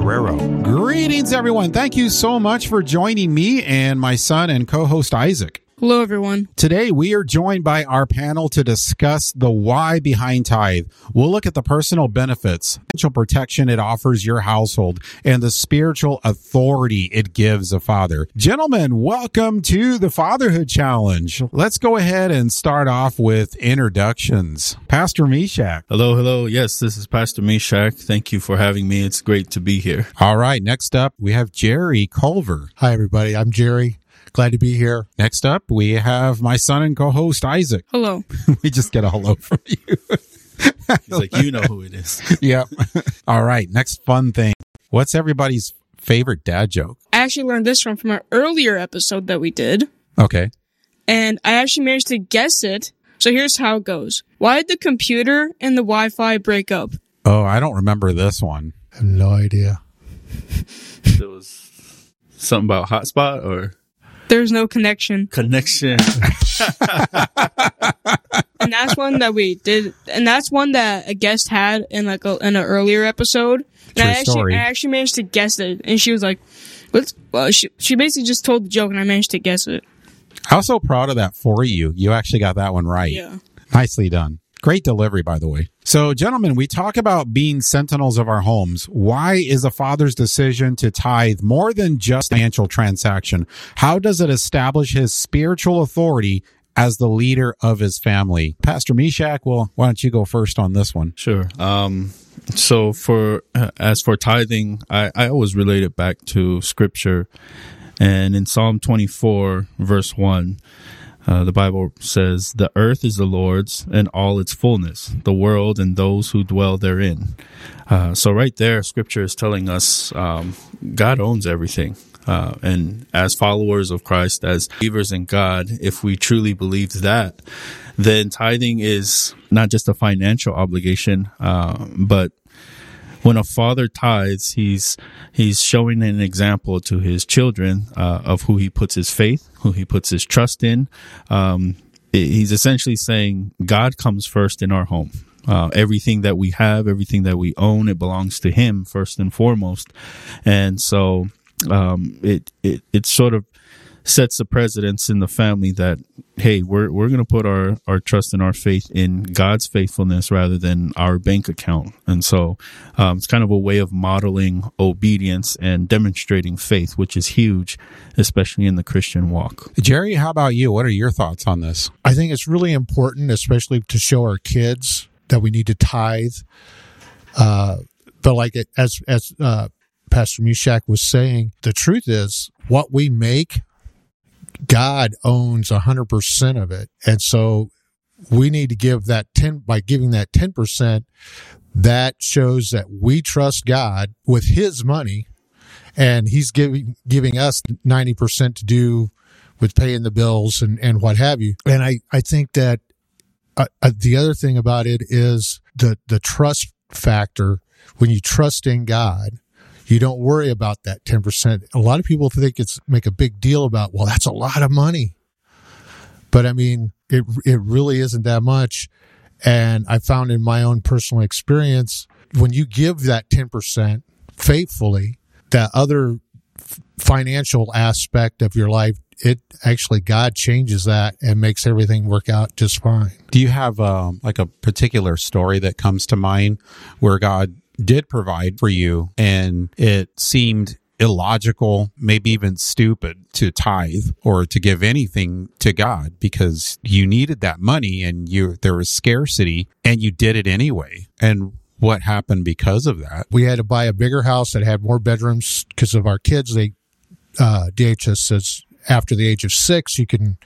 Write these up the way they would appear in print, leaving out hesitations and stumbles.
Guerrero. Greetings, everyone. Thank you so much for joining me and my son and co-host Isaac. Hello, everyone. Today, we are joined by our panel to discuss the why behind tithe. We'll look at the personal benefits, financial protection it offers your household, and the spiritual authority it gives a father. Gentlemen, welcome to the Fatherhood Challenge. Let's go ahead and start off with introductions. Pastor Meshach. Hello. Yes, this is Pastor Meshach. Thank you for having me. It's great to be here. All right. Next up, we have Jerry Culver. Hi, everybody. I'm Jerry. Glad to be here. Next up, we have my son and co-host Isaac. Hello. We just get a hello from you. He's like, you know who it is. Yep. All right. Next fun thing. What's everybody's favorite dad joke? I actually learned this from our earlier episode that we did. Okay. And I actually managed to guess it. So here's how it goes. Why did the computer and the Wi-Fi break up? Oh, I don't remember this one. I have no idea. There was something about hotspot or There's no connection. connection. And that's one that we did. And that's one that a guest had in in an earlier episode. And True I actually managed to guess it. And she was like, she basically just told the joke and I managed to guess it. I was so proud of that for you. You actually got that one right. Yeah. Nicely done. Great delivery, by the way. So, gentlemen, we talk about being sentinels of our homes. Why is a father's decision to tithe more than just a financial transaction? How does it establish his spiritual authority as the leader of his family? Pastor Meshach, well, why don't you go first on this one? Sure. So as for tithing, I always relate it back to scripture. And in Psalm 24, verse 1, the Bible says, "The earth is the Lord's and all its fullness, the world and those who dwell therein." So right there, scripture is telling us God owns everything. And as followers of Christ, as believers in God, if we truly believe that, then tithing is not just a financial obligation, but when a father tithes, he's showing an example to his children of who he puts his faith, who he puts his trust in. He's essentially saying God comes first in our home. Everything that we have, everything that we own, it belongs to him first and foremost. And so it sort of sets the precedence in the family that, hey, we're going to put our trust and our faith in God's faithfulness rather than our bank account. And so it's kind of a way of modeling obedience and demonstrating faith, which is huge, especially in the Christian walk. Jerry, how about you? What are your thoughts on this? I think it's really important, especially to show our kids that we need to tithe. But like as Pastor Meshach was saying, the truth is what we make, God owns 100% of it. And so we need to give that by giving that 10%, that shows that we trust God with his money, and he's giving us 90% to do with paying the bills and what have you. And I think that the other thing about it is the trust factor. When you trust in God, you don't worry about that 10%. A lot of people think make a big deal about, well, that's a lot of money. But I mean, it really isn't that much. And I found in my own personal experience, when you give that 10% faithfully, that other financial aspect of your life, it actually, God changes that and makes everything work out just fine. Do you have like a particular story that comes to mind where God did provide for you and it seemed illogical, maybe even stupid to tithe or to give anything to God because you needed that money and there was scarcity and you did it anyway? And what happened because of that? We had to buy a bigger house that had more bedrooms because of our kids. DHS says after the age of 6, you can,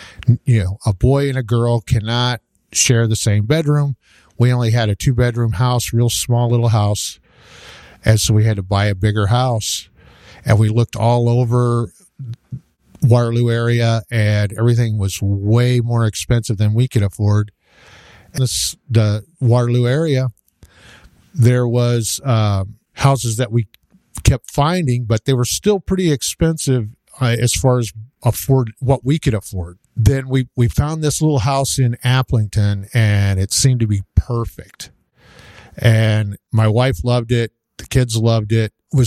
a boy and a girl cannot share the same bedroom. We only had a 2-bedroom house, real small little house. And so we had to buy a bigger house. And we looked all over Waterloo area, and everything was way more expensive than we could afford. In the Waterloo area, there was houses that we kept finding, but they were still pretty expensive as far as what we could afford. Then we found this little house in Applington, and it seemed to be perfect. And my wife loved it. The kids loved it. It was